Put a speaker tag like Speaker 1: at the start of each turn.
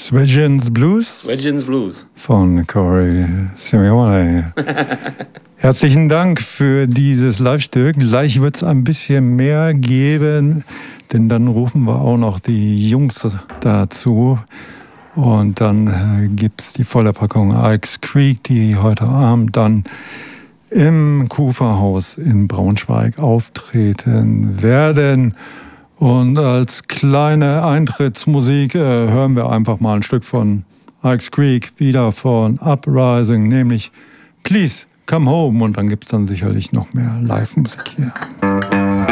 Speaker 1: Swedgens Blues.
Speaker 2: Swedgens Blues.
Speaker 1: Von Cory Simeone. Herzlichen Dank für dieses Live-Stück. Gleich wird es ein bisschen mehr geben, denn dann rufen wir auch noch die Jungs dazu. Und dann gibt es die volle Packung Ike's Creek, die heute Abend dann im Kuferhaus in Braunschweig auftreten werden. Und als kleine Eintrittsmusik hören wir einfach mal ein Stück von Ike's Creek, wieder von Uprising, nämlich Please Come Home. Und dann gibt es dann sicherlich noch mehr Live-Musik hier.